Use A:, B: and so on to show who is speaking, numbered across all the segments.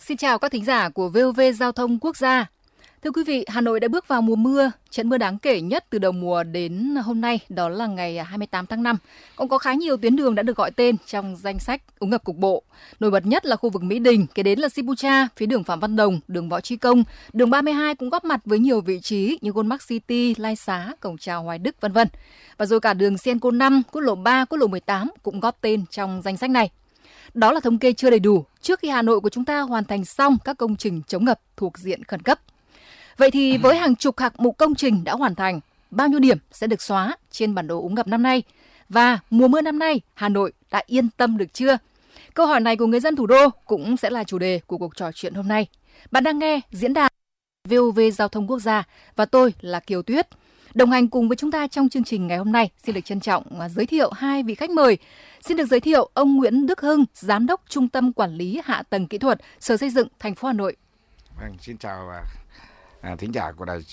A: Xin chào các thính giả của VOV Giao thông Quốc gia. Thưa quý vị, Hà Nội đã bước vào mùa mưa. Trận mưa đáng kể nhất từ đầu mùa đến hôm nay đó là ngày 28 tháng 5. Cũng có khá nhiều tuyến đường đã được gọi tên trong danh sách úng ngập cục bộ. Nổi bật nhất là khu vực Mỹ Đình, kế đến là Sipucha, phía đường Phạm Văn Đồng, đường Võ Trí Công, đường 32 cũng góp mặt với nhiều vị trí như Goldmark City, Lai Xá, Cổng Chào Hoài Đức, v.v. Và rồi cả đường Senco 5, quốc lộ 3, quốc lộ 18 cũng góp tên trong danh sách này. Đó là thống kê chưa đầy đủ trước khi Hà Nội của chúng ta hoàn thành xong các công trình chống ngập thuộc diện khẩn cấp. Vậy thì với hàng chục hạng mục công trình đã hoàn thành, bao nhiêu điểm sẽ được xóa trên bản đồ úng ngập năm nay? Và mùa mưa năm nay, Hà Nội đã yên tâm được chưa? Câu hỏi này của người dân thủ đô cũng sẽ là chủ đề của cuộc trò chuyện hôm nay. Bạn đang nghe diễn đàn VOV Giao thông Quốc gia và tôi là Kiều Tuyết. Đồng hành cùng với chúng ta trong chương trình ngày hôm nay, xin được trân trọng giới thiệu hai vị khách mời. Xin được giới thiệu ông Nguyễn Đức Hưng, Giám đốc Trung tâm Quản lý Hạ tầng Kỹ thuật, Sở Xây dựng thành phố Hà Nội.
B: Vâng, xin chào thính giả của đài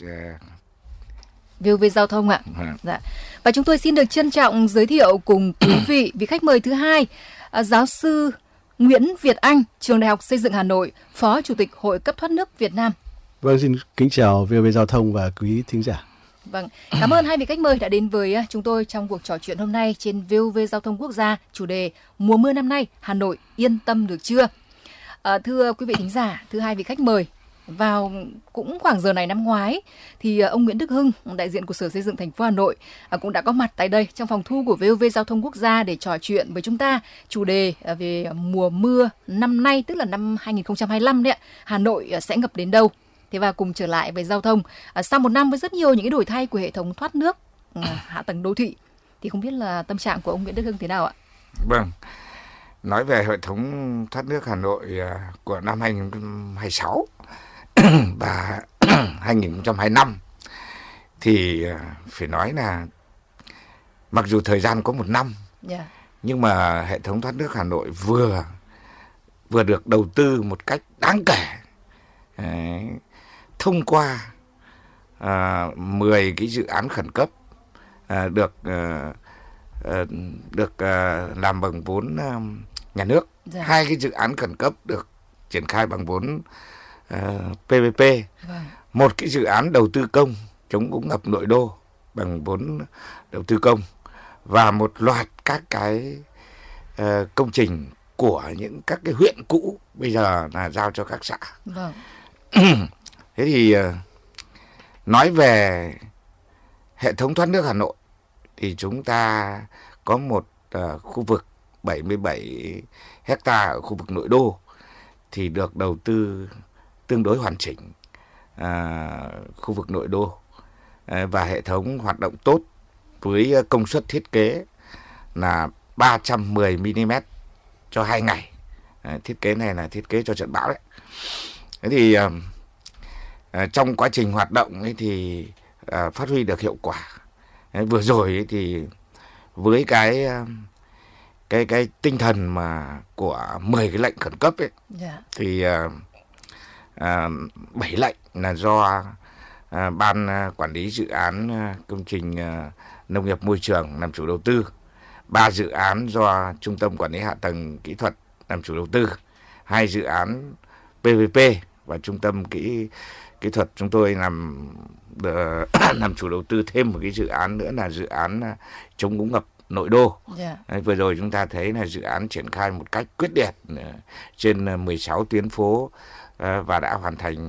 A: VOV Giao thông ạ. Dạ. Và chúng tôi xin được trân trọng giới thiệu cùng quý vị khách mời thứ hai, giáo sư Nguyễn Việt Anh, Trường Đại học Xây dựng Hà Nội, Phó Chủ tịch Hội Cấp thoát nước Việt Nam.
C: Vâng, xin kính chào VOV Giao thông và quý thính giả.
A: Vâng, cảm ơn hai vị khách mời đã đến với chúng tôi trong cuộc trò chuyện hôm nay trên VOV Giao thông Quốc gia, chủ đề mùa mưa năm nay Hà Nội yên tâm được chưa? Thưa quý vị thính giả, thưa hai vị khách mời, vào cũng khoảng giờ này năm ngoái thì ông Nguyễn Đức Hưng, đại diện của Sở Xây dựng thành phố Hà Nội cũng đã có mặt tại đây trong phòng thu của VOV Giao thông Quốc gia để trò chuyện với chúng ta chủ đề về mùa mưa năm nay, tức là năm 2025 đấy ạ. Hà Nội sẽ ngập đến đâu? Thế và cùng trở lại với giao thông, sau một năm với rất nhiều những cái đổi thay của hệ thống thoát nước, hạ tầng đô thị, thì không biết là tâm trạng của ông Nguyễn Đức Hưng thế nào ạ?
B: Vâng, nói về hệ thống thoát nước Hà Nội của năm 2026 và 2025 thì phải nói là mặc dù thời gian có một năm, nhưng mà hệ thống thoát nước Hà Nội vừa được đầu tư một cách đáng kể. Thông qua 10 cái dự án khẩn cấp được làm bằng vốn nhà nước. Hai cái dự án khẩn cấp được triển khai bằng vốn PPP. Một cái dự án đầu tư công chống úng ngập nội đô bằng vốn đầu tư công, và một loạt các cái công trình của những các cái huyện cũ bây giờ là giao cho các xã. Thế thì nói về hệ thống thoát nước Hà Nội thì chúng ta có một khu vực 77 hectare ở khu vực nội đô thì được đầu tư tương đối hoàn chỉnh, khu vực nội đô, và hệ thống hoạt động tốt với công suất thiết kế là 310 mm cho 2 ngày. Thiết kế này là thiết kế cho trận bão đấy. Thế thì trong quá trình hoạt động ấy thì phát huy được hiệu quả. Vừa rồi ấy thì với cái tinh thần mà của 10 cái lệnh khẩn cấp ấy, thì 7 lệnh là do ban quản lý dự án công trình nông nghiệp môi trường làm chủ đầu tư, 3 dự án do Trung tâm Quản lý Hạ tầng Kỹ thuật làm chủ đầu tư, 2 dự án PPP và Trung tâm Kỹ thuật chúng tôi làm chủ đầu tư thêm một cái dự án nữa là dự án chống úng ngập nội đô. Vừa rồi chúng ta thấy là dự án triển khai một cách quyết liệt trên 16 tuyến phố và đã hoàn thành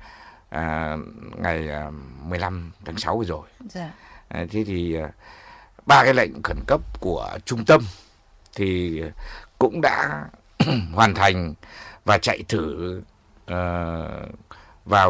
B: ngày 15 tháng 6 vừa rồi. Thế thì 3 cái lệnh khẩn cấp của trung tâm thì cũng đã hoàn thành và chạy thử